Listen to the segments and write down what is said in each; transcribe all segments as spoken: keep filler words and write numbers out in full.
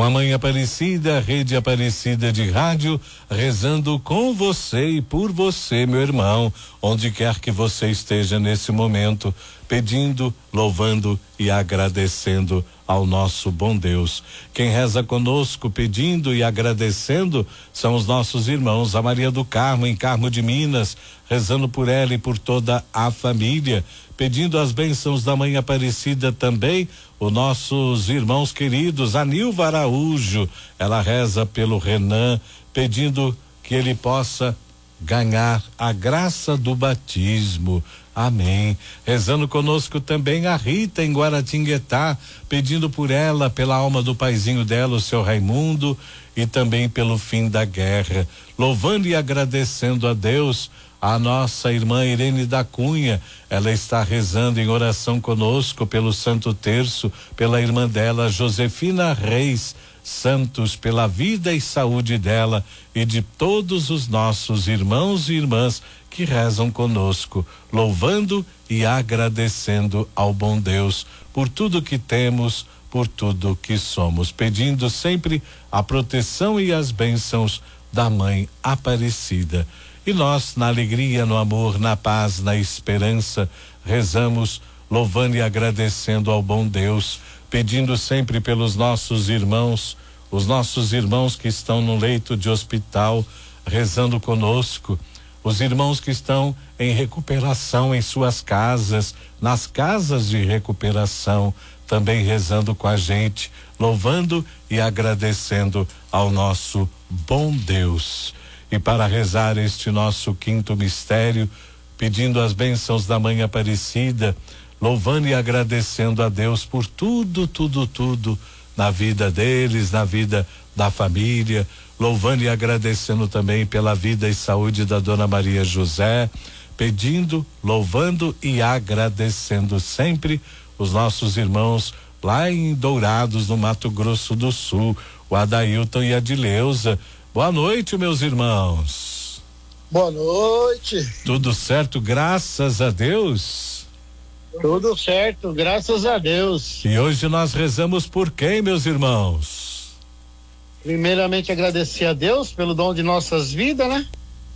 a Mãe Aparecida, Rede Aparecida de Rádio, rezando com você e por você, meu irmão, onde quer que você esteja nesse momento, pedindo, louvando e agradecendo ao nosso bom Deus. Quem reza conosco pedindo e agradecendo são os nossos irmãos, a Maria do Carmo, em Carmo de Minas, rezando por ela e por toda a família, pedindo as bênçãos da Mãe Aparecida também, os nossos irmãos queridos, a Nilva Araújo, ela reza pelo Renan, pedindo que ele possa ganhar a graça do batismo. Amém. Rezando conosco também a Rita em Guaratinguetá, pedindo por ela, pela alma do paizinho dela, o seu Raimundo, e também pelo fim da guerra. Louvando e agradecendo a Deus, a nossa irmã Irene da Cunha, ela está rezando em oração conosco pelo Santo Terço, pela irmã dela, Josefina Reis Santos, pela vida e saúde dela e de todos os nossos irmãos e irmãs que rezam conosco, louvando e agradecendo ao bom Deus por tudo que temos, por tudo que somos, pedindo sempre a proteção e as bênçãos da Mãe Aparecida. E nós, na alegria, no amor, na paz, na esperança, rezamos, louvando e agradecendo ao bom Deus, pedindo sempre pelos nossos irmãos, os nossos irmãos que estão no leito de hospital, rezando conosco, os irmãos que estão em recuperação em suas casas, nas casas de recuperação, também rezando com a gente, louvando e agradecendo ao nosso bom Deus. E para rezar este nosso quinto mistério, pedindo as bênçãos da Mãe Aparecida, louvando e agradecendo a Deus por tudo, tudo, tudo na vida deles, na vida da família, louvando e agradecendo também pela vida e saúde da Dona Maria José, pedindo, louvando e agradecendo sempre os nossos irmãos lá em Dourados, no Mato Grosso do Sul, o Adailton e a Dileuza. Boa noite, meus irmãos. Boa noite. Tudo certo, graças a Deus? Tudo certo, graças a Deus. E hoje nós rezamos por quem, meus irmãos? Primeiramente agradecer a Deus pelo dom de nossas vidas, né?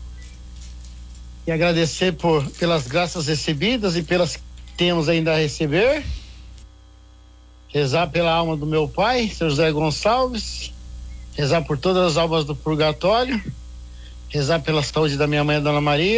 E agradecer por, pelas graças recebidas e pelas que temos ainda a receber. Rezar pela alma do meu pai, seu José Gonçalves. Rezar por todas as almas do purgatório. Rezar pela saúde da minha mãe, a Dona Maria.